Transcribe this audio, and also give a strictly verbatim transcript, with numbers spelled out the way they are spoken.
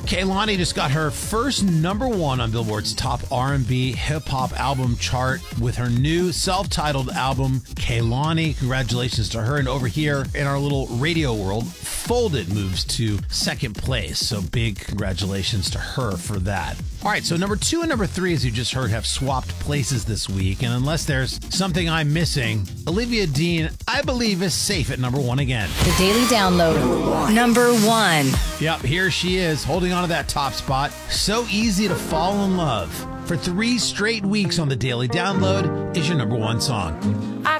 Kehlani just got her first number one on Billboard's top R and B hip-hop album chart with her new self-titled album, Kehlani. Congratulations to her. And over here in our little radio world, Folded moves to second place. So big congratulations to her for that. All right, so number two and number three, as you just heard, have swapped places this week. And unless there's something I'm missing, Olivia Dean, I believe, is safe at number one again. The Daily Download. Number one. Yep, here she is, holding on to that top spot. So easy to fall in love. For three straight weeks on the Daily Download is your number one song.